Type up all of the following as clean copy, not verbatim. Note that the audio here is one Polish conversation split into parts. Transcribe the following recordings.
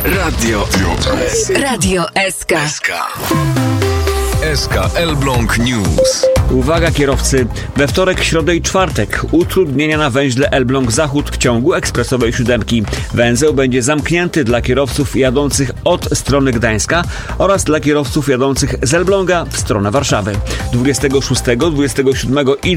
Radio SK. SK Elbląg News. Uwaga kierowcy, we wtorek, środę i czwartek utrudnienia na węźle Elbląg Zachód w ciągu ekspresowej 7. Węzeł będzie zamknięty dla kierowców jadących od strony Gdańska oraz dla kierowców jadących z Elbląga w stronę Warszawy. 26, 27 i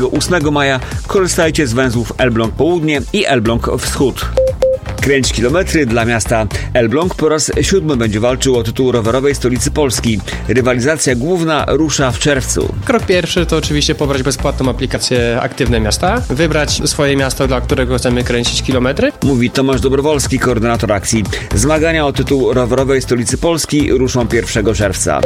28 maja korzystajcie z węzłów Elbląg Południe i Elbląg Wschód. Kręć kilometry dla miasta. Elbląg po raz 7 będzie walczył o tytuł rowerowej stolicy Polski. Rywalizacja główna rusza w czerwcu. Krok pierwszy to oczywiście pobrać bezpłatną aplikację Aktywne Miasta, wybrać swoje miasto, dla którego chcemy kręcić kilometry. Mówi Tomasz Dobrowolski, koordynator akcji. Zmagania o tytuł rowerowej stolicy Polski ruszą 1 czerwca.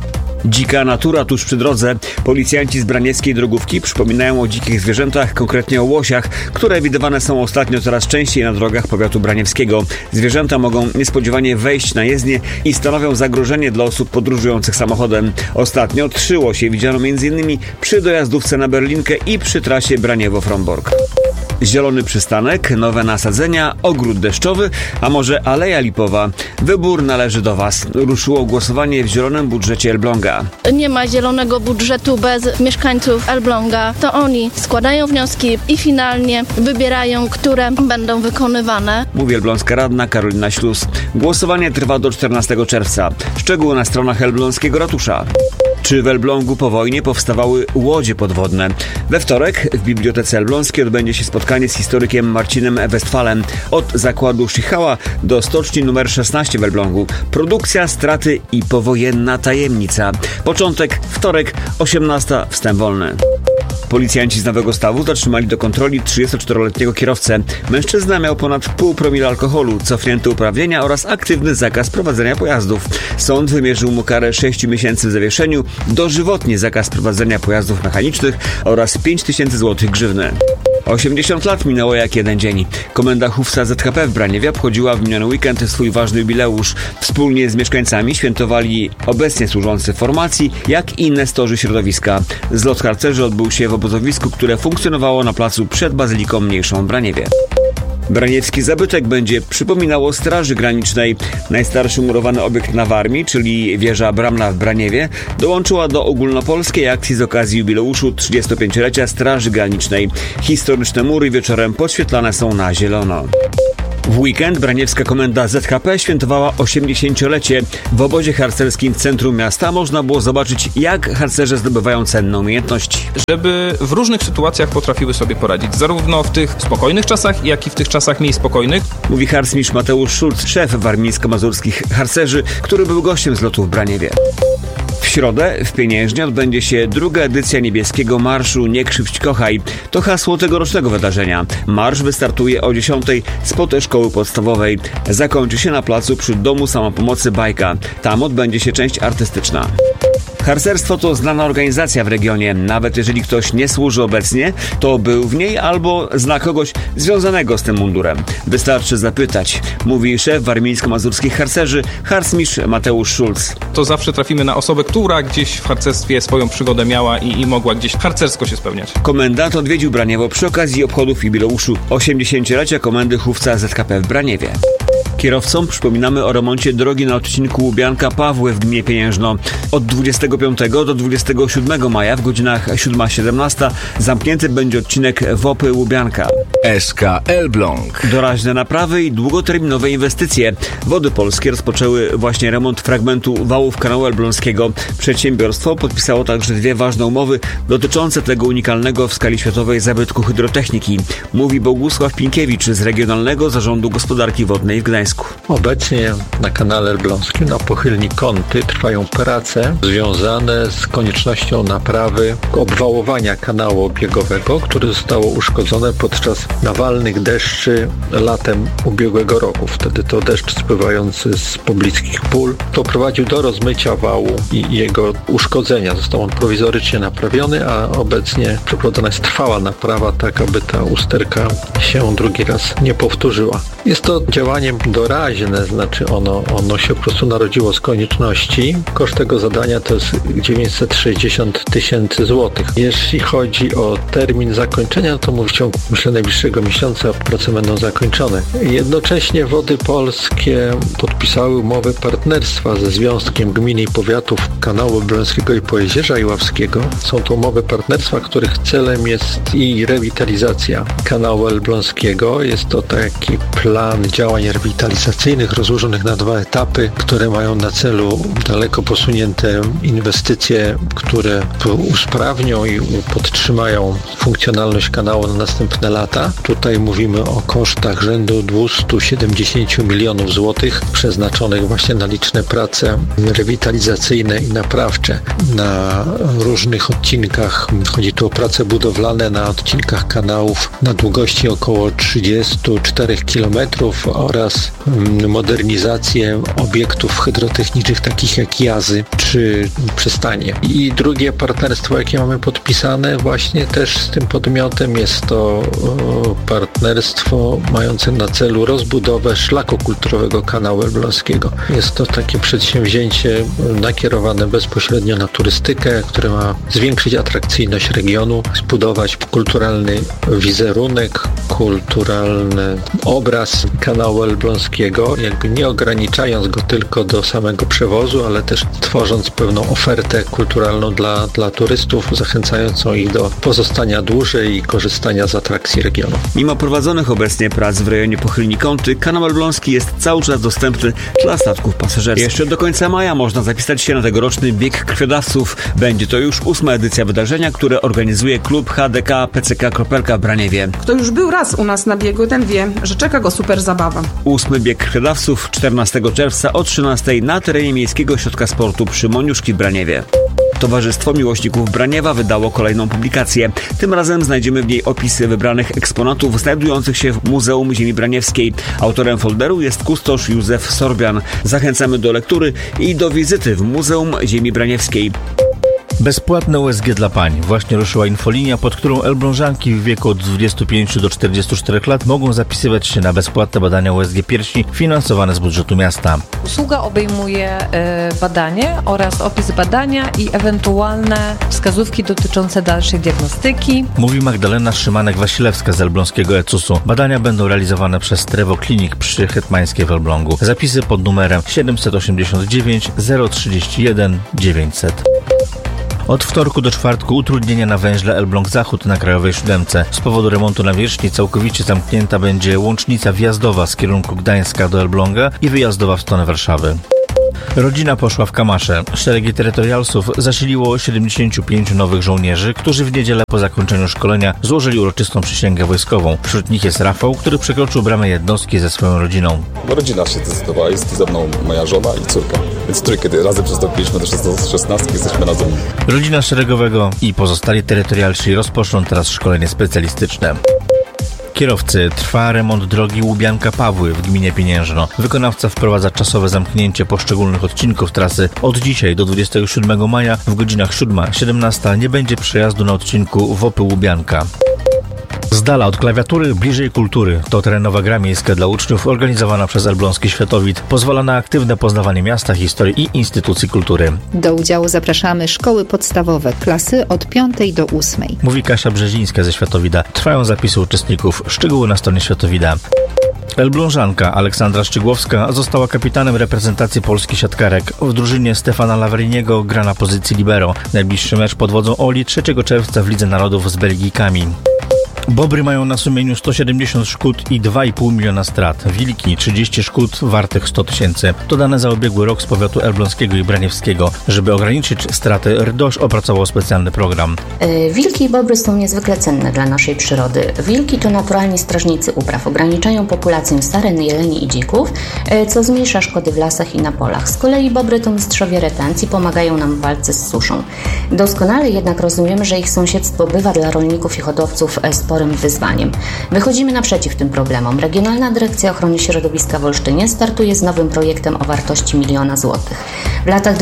Dzika natura tuż przy drodze. Policjanci z braniewskiej drogówki przypominają o dzikich zwierzętach, konkretnie o łosiach, które widywane są ostatnio coraz częściej na drogach powiatu braniewskiego. Zwierzęta mogą niespodziewanie wejść na jezdnię i stanowią zagrożenie dla osób podróżujących samochodem. Ostatnio 3 łosie widziano m.in. przy dojazdówce na Berlinkę i przy trasie Braniewo-Frombork. Zielony przystanek, nowe nasadzenia, ogród deszczowy, a może Aleja Lipowa. Wybór należy do Was. Ruszyło głosowanie w zielonym budżecie Elbląga. Nie ma zielonego budżetu bez mieszkańców Elbląga. To oni składają wnioski i finalnie wybierają, które będą wykonywane. Mówi elbląska radna Karolina Ślus. Głosowanie trwa do 14 czerwca. Szczegóły na stronach elbląskiego ratusza. Czy w Elblągu po wojnie powstawały łodzie podwodne? We wtorek w Bibliotece Elbląskiej odbędzie się spotkanie z historykiem Marcinem Westfalem. Od zakładu Schichała do stoczni nr 16 w Elblągu. Produkcja, straty i powojenna tajemnica. Początek wtorek, 18, wstęp wolny. Policjanci z Nowego Stawu zatrzymali do kontroli 34-letniego kierowcę. Mężczyzna miał ponad 0,5 promila alkoholu, cofnięte uprawnienia oraz aktywny zakaz prowadzenia pojazdów. Sąd wymierzył mu karę 6 miesięcy w zawieszeniu, dożywotni zakaz prowadzenia pojazdów mechanicznych oraz 5000 zł grzywny. 80 lat minęło jak jeden dzień. Komenda Hufsa ZHP w Braniewie obchodziła w miniony weekend swój ważny jubileusz. Wspólnie z mieszkańcami świętowali obecnie służący formacji, jak i nestorzy środowiska. Zlot harcerzy odbył się w obozowisku, które funkcjonowało na placu przed Bazyliką Mniejszą w Braniewie. Braniewski zabytek będzie przypominało Straży Granicznej. Najstarszy murowany obiekt na Warmii, czyli wieża Bramna w Braniewie, dołączyła do ogólnopolskiej akcji z okazji jubileuszu 35-lecia Straży Granicznej. Historyczne mury wieczorem podświetlane są na zielono. W weekend braniewska komenda ZHP świętowała 80-lecie. W obozie harcerskim w centrum miasta można było zobaczyć, jak harcerze zdobywają cenne umiejętności. Żeby w różnych sytuacjach potrafiły sobie poradzić, zarówno w tych spokojnych czasach, jak i w tych czasach mniej spokojnych. Mówi harcmistrz Mateusz Szulc, szef warmińsko-mazurskich harcerzy, który był gościem zlotu w Braniewie. W środę w Pieniężnie odbędzie się druga edycja niebieskiego marszu Nie krzywdź, kochaj. To hasło tegorocznego wydarzenia. Marsz wystartuje o 10 spod szkoły podstawowej. Zakończy się na placu przy Domu Samopomocy Bajka. Tam odbędzie się część artystyczna. Harcerstwo to znana organizacja w regionie. Nawet jeżeli ktoś nie służy obecnie, to był w niej albo zna kogoś związanego z tym mundurem. Wystarczy zapytać, mówi szef warmińsko-mazurskich harcerzy, harcmistrz Mateusz Szulc. To zawsze trafimy na osobę, która gdzieś w harcerstwie swoją przygodę miała i mogła gdzieś harcersko się spełniać. Komendant odwiedził Braniewo przy okazji obchodów jubileuszu 80-lecia komendy Hufca ZHP w Braniewie. Kierowcom przypominamy o remoncie drogi na odcinku Łubianka-Pawły w gminie Pieniężno. Od 25 do 27 maja w godzinach 7-17 zamknięty będzie odcinek Wopy-Łubianka. SK Elbląg. Doraźne naprawy i długoterminowe inwestycje. Wody Polskie rozpoczęły właśnie remont fragmentu wałów kanału elbląskiego. Przedsiębiorstwo podpisało także 2 ważne umowy dotyczące tego unikalnego w skali światowej zabytku hydrotechniki. Mówi Bogusław Pinkiewicz z Regionalnego Zarządu Gospodarki Wodnej w Gdańsku. Obecnie na kanale elbląskim, na pochylni Kąty, trwają prace związane z koniecznością naprawy obwałowania kanału obiegowego, które zostało uszkodzone podczas nawalnych deszczy latem ubiegłego roku. Wtedy to deszcz spływający z pobliskich pól doprowadził do rozmycia wału i jego uszkodzenia. Został on prowizorycznie naprawiony, a obecnie przeprowadzona jest trwała naprawa, tak aby ta usterka się drugi raz nie powtórzyła. Jest to działaniem doraźne, znaczy ono się po prostu narodziło z konieczności. Koszt tego zadania to jest 960 000 złotych. Jeśli chodzi o termin zakończenia, to myślę najbliższego miesiąca prace będą zakończone. Jednocześnie Wody Polskie podpisały umowę partnerstwa ze Związkiem Gmin i Powiatów Kanału Elbląskiego i Pojezierza Iławskiego. Są to umowy partnerstwa, których celem jest i rewitalizacja kanału elbląskiego. Jest to taki plan działań rewitalizacyjnych rozłożonych na 2 etapy, które mają na celu daleko posunięte inwestycje, które usprawnią i podtrzymają funkcjonalność kanału na następne lata. Tutaj mówimy o kosztach rzędu 270 milionów złotych przeznaczonych właśnie na liczne prace rewitalizacyjne i naprawcze na różnych odcinkach. Chodzi tu o prace budowlane na odcinkach kanałów na długości około 34 km oraz modernizację obiektów hydrotechnicznych takich jak jazy czy przystanie. I drugie partnerstwo, jakie mamy podpisane właśnie też z tym podmiotem, jest to partnerstwo mające na celu rozbudowę szlaku kulturowego kanału elbląskiego. Jest to takie przedsięwzięcie nakierowane bezpośrednio na turystykę, które ma zwiększyć atrakcyjność regionu, zbudować kulturalny wizerunek, kulturalny obraz kanału elbląskiego, jakby nie ograniczając go tylko do samego przewozu, ale też tworząc pewną ofertę kulturalną dla turystów, zachęcającą ich do pozostania dłużej i korzystania z atrakcji regionu. Mimo prowadzonych obecnie prac w rejonie Pochylni Kąty, kanał elbląski jest cały czas dostępny dla statków pasażerskich. Jeszcze do końca maja można zapisać się na tegoroczny bieg krwiodawców. Będzie to już 8. edycja wydarzenia, które organizuje klub HDK PCK Kropelka w Braniewie. Kto już był raz u nas na biegu, ten wie, że czeka go super zabawa. 8. bieg krwiodawców 14 czerwca o 13 na terenie Miejskiego Ośrodka Sportu przy Moniuszki w Braniewie. Towarzystwo Miłośników Braniewa wydało kolejną publikację. Tym razem znajdziemy w niej opisy wybranych eksponatów znajdujących się w Muzeum Ziemi Braniewskiej. Autorem folderu jest kustosz Józef Sorbian. Zachęcamy do lektury i do wizyty w Muzeum Ziemi Braniewskiej. Bezpłatne USG dla pań. Właśnie ruszyła infolinia, pod którą elblążanki w wieku od 25 do 44 lat mogą zapisywać się na bezpłatne badania USG piersi finansowane z budżetu miasta. Usługa obejmuje badanie oraz opis badania i ewentualne wskazówki dotyczące dalszej diagnostyki. Mówi Magdalena Szymanek-Wasilewska z elbląskiego ECUS-u. Badania będą realizowane przez Trevo Klinik przy Hetmańskiej w Elblągu. Zapisy pod numerem 789 031 900. Od wtorku do czwartku utrudnienia na węźle Elbląg-Zachód na Krajowej Siódemce. Z powodu remontu nawierzchni całkowicie zamknięta będzie łącznica wjazdowa z kierunku Gdańska do Elbląga i wyjazdowa w stronę Warszawy. Rodzina poszła w kamasze. Szeregi terytorialsów zasiliło 75 nowych żołnierzy, którzy w niedzielę po zakończeniu szkolenia złożyli uroczystą przysięgę wojskową. Wśród nich jest Rafał, który przekroczył bramę jednostki ze swoją rodziną. Rodzina się zdecydowała, jest ze mną moja żona i córka. Więc trójkę razem przystąpiliśmy do 16, jesteśmy razem. Rodzina szeregowego i pozostali terytorialsi rozpoczną teraz szkolenie specjalistyczne. Kierowcy, trwa remont drogi Łubianka-Pawły w gminie Pieniężno. Wykonawca wprowadza czasowe zamknięcie poszczególnych odcinków trasy. Od dzisiaj do 27 maja w godzinach 7-17 nie będzie przejazdu na odcinku Wopy-Łubianka. Z dala od klawiatury, bliżej kultury. To terenowa gra miejska dla uczniów organizowana przez Elbląski Światowid. Pozwala na aktywne poznawanie miasta, historii i instytucji kultury. Do udziału zapraszamy szkoły podstawowe, klasy od 5 do 8. Mówi Kasia Brzezińska ze Światowida. Trwają zapisy uczestników. Szczegóły na stronie Światowida. Elblążanka Aleksandra Szczygłowska została kapitanem reprezentacji Polski siatkarek. W drużynie Stefana Laveriniego gra na pozycji libero. Najbliższy mecz pod wodzą Oli 3 czerwca w Lidze Narodów z Belgijkami. Bobry mają na sumieniu 170 szkód i 2,5 miliona strat. Wilki 30 szkód wartych 100 000. To dane za ubiegły rok z powiatu elbląskiego i braniewskiego. Żeby ograniczyć straty, RDOŚ opracował specjalny program. Wilki i bobry są niezwykle cenne dla naszej przyrody. Wilki to naturalni strażnicy upraw. Ograniczają populację saren, jeleni i dzików, co zmniejsza szkody w lasach i na polach. Z kolei bobry to mistrzowie retencji, pomagają nam w walce z suszą. Doskonale jednak rozumiemy, że ich sąsiedztwo bywa dla rolników i hodowców sporym sporym wyzwaniem. Wychodzimy naprzeciw tym problemom. Regionalna Dyrekcja Ochrony Środowiska w Olsztynie startuje z nowym projektem o wartości 1 000 000 złotych. W latach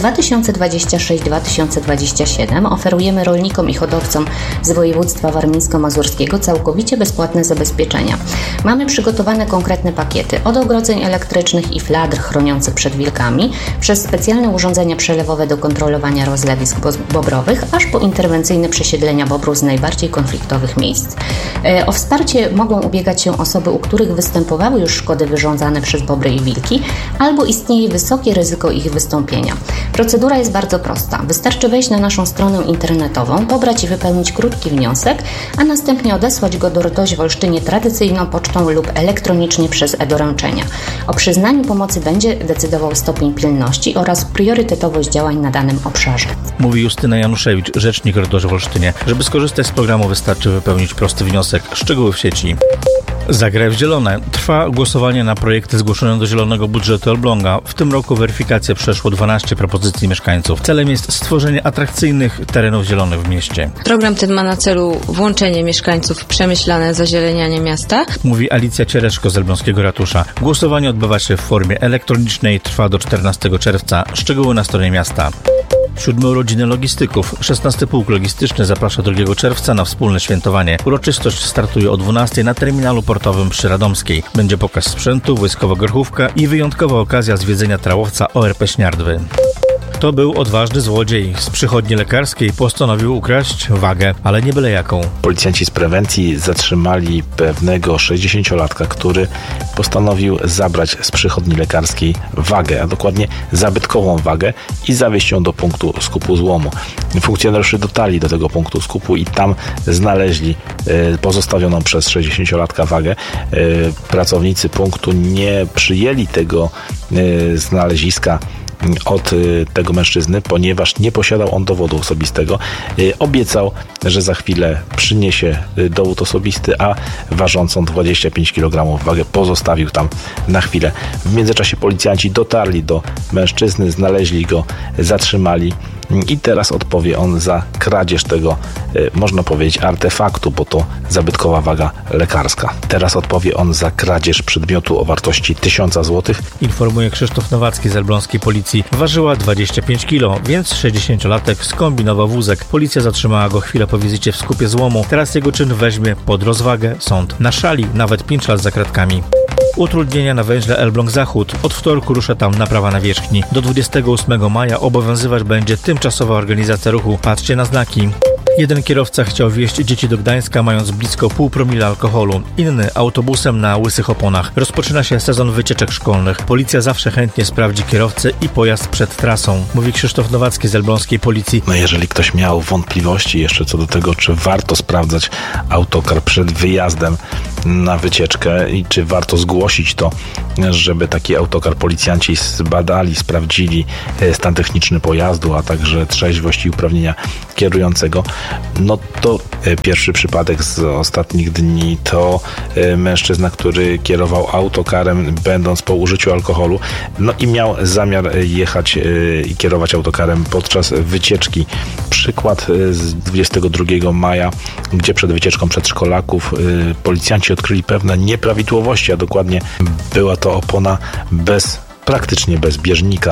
2026-2027 oferujemy rolnikom i hodowcom z województwa warmińsko-mazurskiego całkowicie bezpłatne zabezpieczenia. Mamy przygotowane konkretne pakiety od ogrodzeń elektrycznych i fladr chroniących przed wilkami, przez specjalne urządzenia przelewowe do kontrolowania rozlewisk bobrowych, aż po interwencyjne przesiedlenia bobrów z najbardziej konfliktowych miejsc. O wsparcie mogą ubiegać się osoby, u których występowały już szkody wyrządzane przez bobry i wilki, albo istnieje wysokie ryzyko ich wystąpienia. Procedura jest bardzo prosta. Wystarczy wejść na naszą stronę internetową, pobrać i wypełnić krótki wniosek, a następnie odesłać go do RDOŚ w Olsztynie tradycyjną pocztą lub elektronicznie przez e-doręczenia. O przyznaniu pomocy będzie decydował stopień pilności oraz priorytetowość działań na danym obszarze. Mówi Justyna Januszewicz, rzecznik RDOŚ w Olsztynie. Żeby skorzystać z programu, wystarczy wypełnić prosty wniosek. Szczegóły w sieci. Zagraj w zielone. Trwa głosowanie na projekty zgłoszone do zielonego budżetu Elbląga. W tym roku weryfikację przeszło 12 propozycji mieszkańców. Celem jest stworzenie atrakcyjnych terenów zielonych w mieście. Program ten ma na celu włączenie mieszkańców w przemyślane zazielenianie miasta. Mówi Alicja Ciereszko z Elbląskiego Ratusza. Głosowanie odbywa się w formie elektronicznej, trwa do 14 czerwca. Szczegóły na stronie miasta. 7 urodziny logistyków. 16 Pułk Logistyczny zaprasza 2 czerwca na wspólne świętowanie. Uroczystość startuje o 12 na terminalu portowym przy Radomskiej. Będzie pokaz sprzętu, wojskowa grochówka i wyjątkowa okazja zwiedzenia trałowca ORP Śniardwy. To był odważny złodziej. Z przychodni lekarskiej postanowił ukraść wagę, ale nie byle jaką. Policjanci z prewencji zatrzymali pewnego 60-latka, który postanowił zabrać z przychodni lekarskiej wagę, a dokładnie zabytkową wagę i zawieźć ją do punktu skupu złomu. Funkcjonariusze dotarli do tego punktu skupu i tam znaleźli pozostawioną przez 60-latka wagę. Pracownicy punktu nie przyjęli tego znaleziska od tego mężczyzny, ponieważ nie posiadał on dowodu osobistego. Obiecał, że za chwilę przyniesie dowód osobisty, a ważącą 25 kg wagę pozostawił tam na chwilę. W międzyczasie policjanci dotarli do mężczyzny, znaleźli go, zatrzymali i teraz odpowie on za kradzież tego, można powiedzieć, artefaktu, bo to zabytkowa waga lekarska. Teraz odpowie on za kradzież przedmiotu o wartości 1000 zł. Informuje Krzysztof Nowacki z elbląskiej policji. Ważyła 25 kg, więc 60-latek skombinował wózek. Policja zatrzymała go chwilę po wizycie w skupie złomu. Teraz jego czyn weźmie pod rozwagę sąd. Na szali nawet 5 lat za kratkami. Utrudnienia na węźle Elbląg Zachód. Od wtorku rusza tam naprawa nawierzchni. Do 28 maja obowiązywać będzie tymczasowa organizacja ruchu. Patrzcie na znaki. Jeden kierowca chciał wieźć dzieci do Gdańska, mając blisko 0,5 promila alkoholu. Inny autobusem na łysych oponach. Rozpoczyna się sezon wycieczek szkolnych. Policja zawsze chętnie sprawdzi kierowcę i pojazd przed trasą. Mówi Krzysztof Nowacki z elbląskiej policji. Jeżeli ktoś miał wątpliwości jeszcze co do tego, czy warto sprawdzać autokar przed wyjazdem na wycieczkę i czy warto zgłosić to, żeby taki autokar policjanci zbadali, sprawdzili stan techniczny pojazdu, a także trzeźwość i uprawnienia kierującego, no to pierwszy przypadek z ostatnich dni to mężczyzna, który kierował autokarem będąc po użyciu alkoholu, no i miał zamiar jechać i kierować autokarem podczas wycieczki. Przykład z 22 maja, gdzie przed wycieczką przedszkolaków policjanci odkryli pewne nieprawidłowości, a dokładnie była to opona praktycznie bez bieżnika.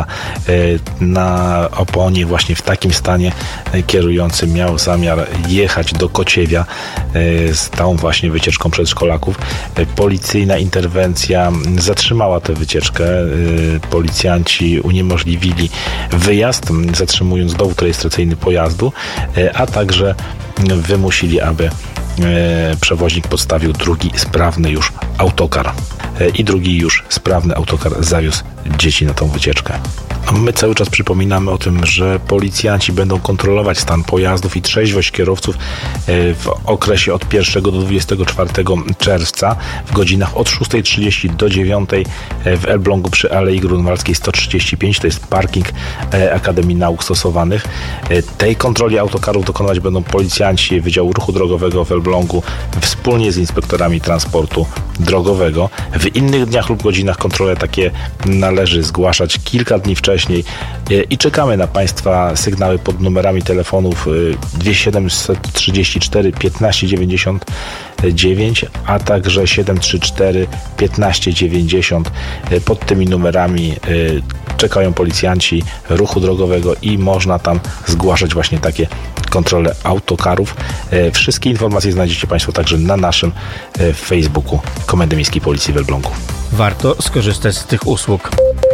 Na oponie właśnie w takim stanie kierujący miał zamiar jechać do Kociewia z tą właśnie wycieczką przedszkolaków. Policyjna interwencja zatrzymała tę wycieczkę. Policjanci uniemożliwili wyjazd, zatrzymując dowód rejestracyjny pojazdu, a także wymusili, aby przewoźnik podstawił drugi sprawny już autokar i drugi już sprawny autokar zawiózł dzieci na tą wycieczkę. My cały czas przypominamy o tym, że policjanci będą kontrolować stan pojazdów i trzeźwość kierowców w okresie od 1 do 24 czerwca w godzinach od 6:30 do 9:00 w Elblągu przy Alei Grunwaldzkiej 135, to jest parking Akademii Nauk Stosowanych. Tej kontroli autokarów dokonywać będą policjanci Wydziału Ruchu Drogowego w Elblągu wspólnie z inspektorami transportu drogowego. W innych dniach lub godzinach kontrole takie należy zgłaszać kilka dni wcześniej i czekamy na Państwa sygnały pod numerami telefonów 2734 1590 9, a także 734 15 90. Pod tymi numerami czekają policjanci ruchu drogowego i można tam zgłaszać właśnie takie kontrole autokarów. Wszystkie informacje znajdziecie Państwo także na naszym Facebooku Komendy Miejskiej Policji w Elblągu. Warto skorzystać z tych usług.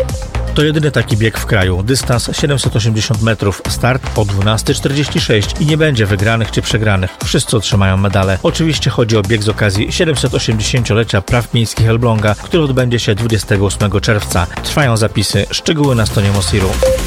To jedyny taki bieg w kraju. Dystans 780 metrów. Start o 12:46 i nie będzie wygranych czy przegranych. Wszyscy otrzymają medale. Oczywiście chodzi o bieg z okazji 780-lecia praw miejskich Elbląga, który odbędzie się 28 czerwca. Trwają zapisy. Szczegóły na stronie Mosiru.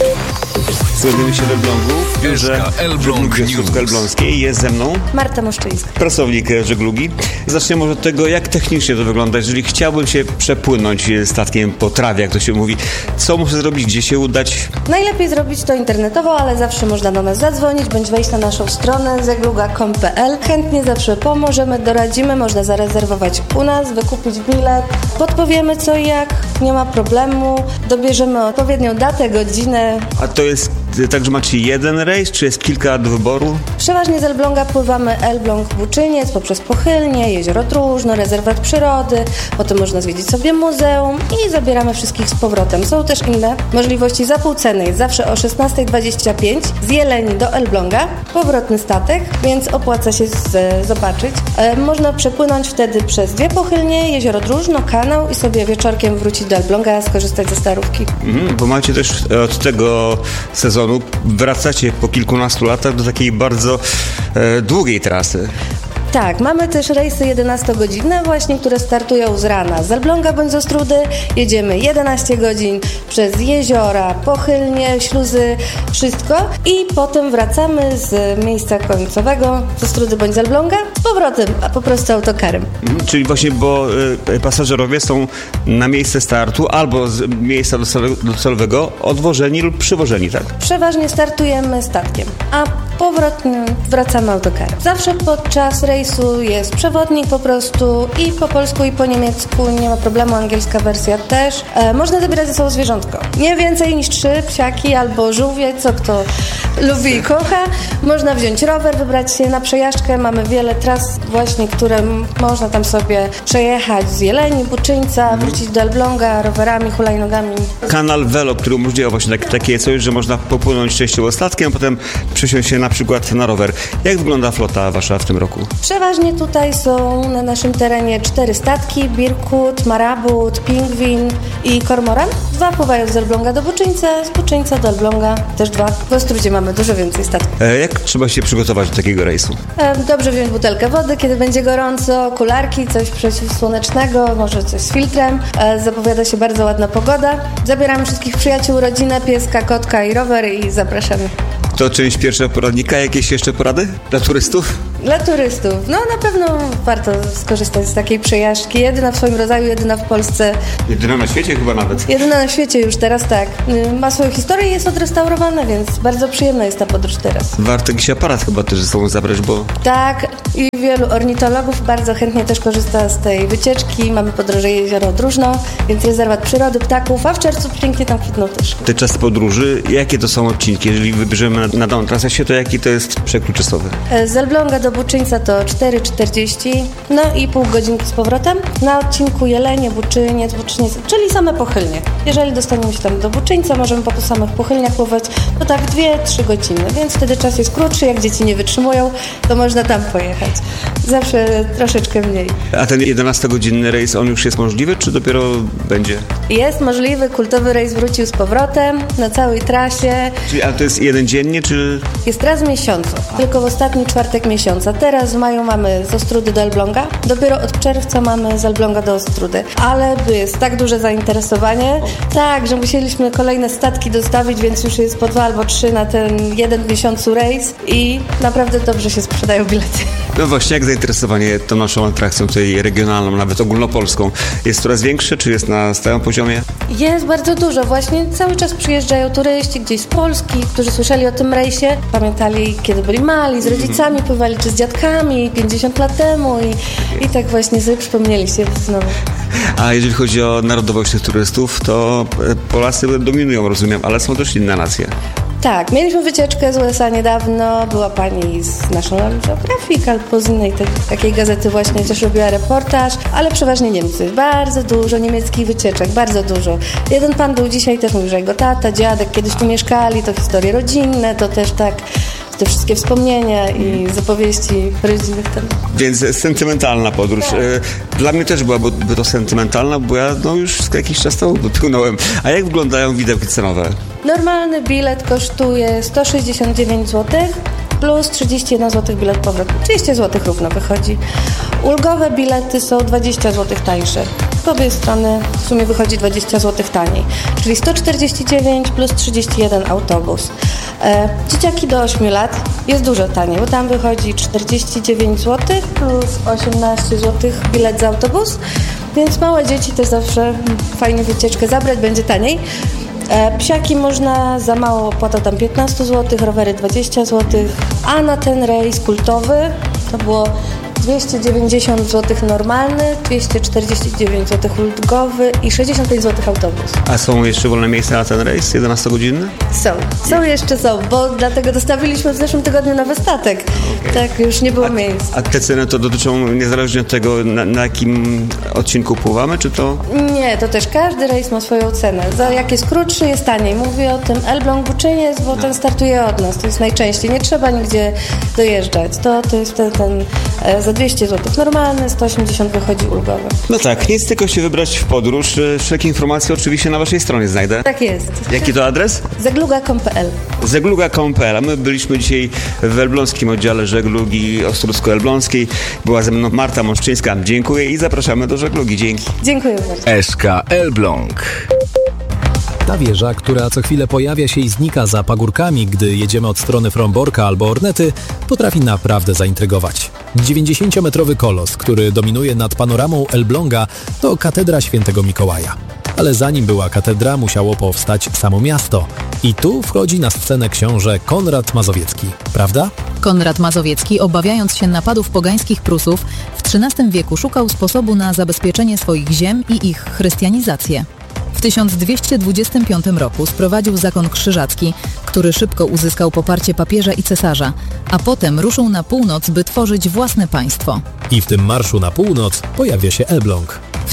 Znajdujemy się w Elblągu, w biurze żeglugi elbląskiej. Jest ze mną Marta Moszczyńska, pracownik żeglugi. Zaczniemy może od tego, jak technicznie to wygląda. Jeżeli chciałbym się przepłynąć statkiem po trawie, jak to się mówi, co muszę zrobić, gdzie się udać? Najlepiej zrobić to internetowo, ale zawsze można do nas zadzwonić, bądź wejść na naszą stronę zegluga.com.pl. Chętnie zawsze pomożemy, doradzimy, można zarezerwować u nas, wykupić bilet, podpowiemy co i jak, nie ma problemu, dobierzemy odpowiednią datę, godzinę. A to jest tak, że macie jeden rejs, czy jest kilka do wyboru? Przeważnie z Elbląga pływamy Elbląg-Buczyniec poprzez Pochylnie, Jezioro Tróżno, rezerwat przyrody, potem można zwiedzić sobie muzeum i zabieramy wszystkich z powrotem. Są też inne możliwości za pół ceny, jest zawsze o 16:25 z Jeleni do Elbląga, powrotny statek, więc opłaca się zobaczyć. Można przepłynąć wtedy przez dwie Pochylnie, Jezioro Tróżno, kanał i sobie wieczorkiem wrócić do Elbląga, skorzystać ze starówki. Bo macie też od tego sezonu, wracacie po kilkunastu latach do takiej bardzo długiej trasy. Tak, mamy też rejsy 11-godzinne właśnie, które startują z rana z Elbląga bądź z Ostródy. Jedziemy 11 godzin przez jeziora, Pochylnie, śluzy, wszystko i potem wracamy z miejsca końcowego z Ostródy bądź z Elbląga z powrotem, a po prostu autokarem. Czyli właśnie, bo pasażerowie są na miejsce startu albo z miejsca docelowego odwożeni lub przywożeni, tak? Przeważnie startujemy statkiem, a powrotnie wracamy autokarem. Zawsze podczas rejsu jest przewodnik po prostu i po polsku i po niemiecku, nie ma problemu, angielska wersja też. Można zabierać ze sobą zwierzątko. Nie więcej niż 3 psiaki albo żółwie, co kto lubi i kocha. Można wziąć rower, wybrać się na przejażdżkę. Mamy wiele tras właśnie, które można tam sobie przejechać z Jeleni, Buczyńca, wrócić do Elbląga rowerami, hulajnogami. Kanal Velo, który umożliwia właśnie takie coś, że można popłynąć częściowo statkiem, a potem przesiąść się na przykład na rower. Jak wygląda flota wasza w tym roku? Przeważnie tutaj są na naszym terenie 4 statki, Birkut, Marabut, Pingwin i Kormoran. 2 pływają z Elbląga do Buczyńca, z Buczyńca do Elbląga też 2. W Ostródzie mamy dużo więcej statków. Jak trzeba się przygotować do takiego rejsu? Dobrze wziąć butelkę wody, kiedy będzie gorąco, okularki, coś przeciwsłonecznego, może coś z filtrem. Zapowiada się bardzo ładna pogoda. Zabieramy wszystkich przyjaciół, rodzinę, pieska, kotka i rower i zapraszamy. To część pierwsza poradnika. Jakieś jeszcze porady dla turystów? Dla turystów. No na pewno warto skorzystać z takiej przejażdżki. Jedyna w swoim rodzaju, jedyna w Polsce. Jedyna na świecie chyba nawet. Jedyna na świecie już teraz, tak. Ma swoją historię i jest odrestaurowana, więc bardzo przyjemna jest ta podróż teraz. Warto jakiś aparat chyba też ze sobą zabrać, bo... Tak, i wielu ornitologów bardzo chętnie też korzysta z tej wycieczki. Mamy po drodze Jezioro Tróżno, więc rezerwat przyrody, ptaków, a w czerwcu pięknie tam kwitną też. Te czasy podróży, jakie to są odcinki? Jeżeli wybierzemy na daną trasę, to jaki to jest przekrój czasowy? Z Elbląga do Buczyńca to 4:40, no i pół godzinki z powrotem. Na odcinku Jelenie, Buczyniec, czyli same Pochylnie. Jeżeli dostaniemy się tam do Buczyńca, możemy po samych Pochylniach pływać, to tak 2-3 godziny, więc wtedy czas jest krótszy, jak dzieci nie wytrzymują, to można tam pojechać. Zawsze troszeczkę mniej. A ten 11-godzinny rejs, on już jest możliwy, czy dopiero będzie? Jest możliwy, kultowy rejs wrócił z powrotem na całej trasie. Czyli, ale to jest jeden dziennie, czy... Jest raz w miesiącu, tylko w ostatni czwartek miesiąca. Teraz w maju mamy z Ostródy do Elbląga, dopiero od czerwca mamy z Elbląga do Ostródy. Ale jest tak duże zainteresowanie, tak, że musieliśmy kolejne statki dostawić, więc już jest po 2 albo 3 na ten jeden w miesiącu rejs i naprawdę dobrze się sprzedają bilety. No właśnie, jak zainteresowanie tą naszą atrakcją tutaj regionalną, nawet ogólnopolską, jest coraz większe, czy jest na stałym poziomie? Jest bardzo dużo. Właśnie cały czas przyjeżdżają turyści gdzieś z Polski, którzy słyszeli o tym rejsie, pamiętali, kiedy byli mali, z rodzicami pływali, czy z dziadkami 50 lat temu i tak właśnie sobie przypomnieli się znowu. A jeżeli chodzi o narodowość tych turystów, to Polacy dominują, rozumiem, ale są też inne nacje. Tak, mieliśmy wycieczkę z USA niedawno, była pani z National Geographic albo z innej takiej gazety właśnie też robiła reportaż, ale przeważnie Niemcy. Bardzo dużo niemieckich wycieczek, bardzo dużo. Jeden pan był dzisiaj, też mówił, że jego tata, dziadek kiedyś tu mieszkali, to historie rodzinne, to też tak te wszystkie wspomnienia i zapowieści rodzinnych tam. Więc sentymentalna podróż. Tak. Dla mnie też byłaby to sentymentalna, bo ja już jakiś czas temu wypłynąłem. A jak wyglądają widełki cenowe? Normalny bilet kosztuje 169 zł plus 31 zł bilet powrotny. 30 zł równo wychodzi. Ulgowe bilety są 20 zł tańsze. Z obie strony w sumie wychodzi 20 zł taniej. Czyli 149 plus 31 autobus. Dzieciaki do 8 lat jest dużo taniej, bo tam wychodzi 49 zł plus 18 zł bilet za autobus. Więc małe dzieci też zawsze fajnie wycieczkę zabrać, będzie taniej. Psiaki można za mało, opłatą tam 15 zł, rowery 20 zł, a na ten rejs kultowy to było 290 zł normalny, 249 zł ulgowy i 65 zł autobus. A są jeszcze wolne miejsca na ten rejs 11-godzinny? Są, bo dlatego dostawiliśmy w zeszłym tygodniu nowy statek. Okay. Tak, już nie było miejsc. A te ceny to dotyczą niezależnie od tego, na jakim odcinku pływamy, czy to? Nie, to też każdy rejs ma swoją cenę. Za jak jest krótszy, jest taniej. Mówię o tym Elbląg Buczyniec, bo ten startuje od nas. To jest najczęściej. Nie trzeba nigdzie dojeżdżać. To jest ten za 200 zł normalny, 180 wychodzi ulgowy. No tak, nic tylko się wybrać w podróż. Wszelkie informacje oczywiście na waszej stronie znajdę. Tak jest. Jaki to adres? Zegluga.pl. Zegluga.pl. A my byliśmy dzisiaj w elbląskim oddziale żeglugi Ostrucko-Elbląskiej. Była ze mną Marta Moszczyńska. Dziękuję i zapraszamy do żeglugi. Dzięki. Dziękuję bardzo. SK Elbląg. Ta wieża, która co chwilę pojawia się i znika za pagórkami, gdy jedziemy od strony Fromborka albo Ornety, potrafi naprawdę zaintrygować. 90-metrowy kolos, który dominuje nad panoramą Elbląga, to katedra świętego Mikołaja. Ale zanim była katedra, musiało powstać samo miasto. I tu wchodzi na scenę książę Konrad Mazowiecki, prawda? Konrad Mazowiecki, obawiając się napadów pogańskich Prusów, w XIII wieku szukał sposobu na zabezpieczenie swoich ziem i ich chrystianizację. W 1225 roku sprowadził zakon krzyżacki, który szybko uzyskał poparcie papieża i cesarza, a potem ruszył na północ, by tworzyć własne państwo. I w tym marszu na północ pojawia się Elbląg. W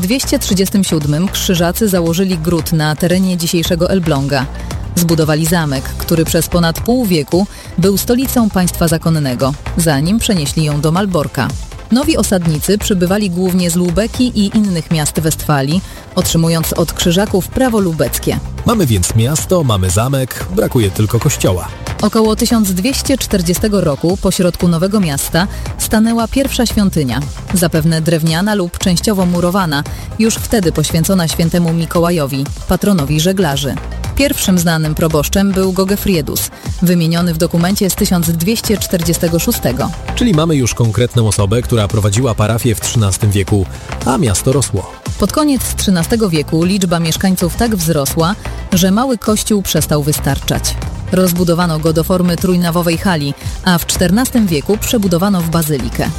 1237 krzyżacy założyli gród na terenie dzisiejszego Elbląga. Zbudowali zamek, który przez ponad pół wieku był stolicą państwa zakonnego, zanim przenieśli ją do Malborka. Nowi osadnicy przybywali głównie z Lubeki i innych miast Westfalii, otrzymując od krzyżaków prawo lubeckie. Mamy więc miasto, mamy zamek, brakuje tylko kościoła. Około 1240 roku pośrodku Nowego Miasta stanęła pierwsza świątynia, zapewne drewniana lub częściowo murowana, już wtedy poświęcona świętemu Mikołajowi, patronowi żeglarzy. Pierwszym znanym proboszczem był Gogefriedus, wymieniony w dokumencie z 1246. Czyli mamy już konkretną osobę, która prowadziła parafię w XIII wieku, a miasto rosło. Pod koniec XIII wieku liczba mieszkańców tak wzrosła, że mały kościół przestał wystarczać. Rozbudowano go do formy trójnawowej hali, a w XIV wieku przebudowano w bazylikę.